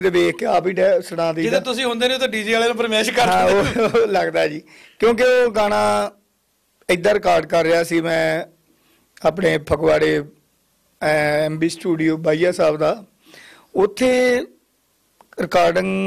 ਵੇਖ ਕੇ ਆਪ ਹੀ ਸੁਣਾ ਦੀ। ਜਦੋਂ ਤੁਸੀਂ ਹੁੰਦੇ ਨੇ ਤਾਂ ਡੀਜੇ ਵਾਲੇ ਨੂੰ ਫਰਮਾਇਸ਼ ਕਰ ਦਿੰਦੇ। ਉਹ ਲੱਗਦਾ ਜੀ, ਕਿਉਂਕਿ ਉਹ ਗਾਣਾ ਇੱਧਰ ਰਿਕਾਰਡ ਕਰ ਰਿਹਾ ਸੀ ਮੈਂ ਆਪਣੇ ਫਗਵਾੜੇ MB ਸਟੂਡੀਓ ਬਾਈਆ ਸਾਹਿਬ ਦਾ। ਉੱਥੇ ਰਿਕਾਰਡਿੰਗ